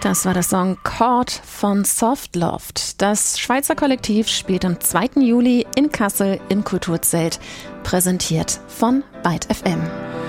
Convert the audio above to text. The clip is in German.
Das war der Song Chord von Softloft. Das Schweizer Kollektiv spielt am 2. Juli in Kassel im Kulturzelt, präsentiert von Byte FM.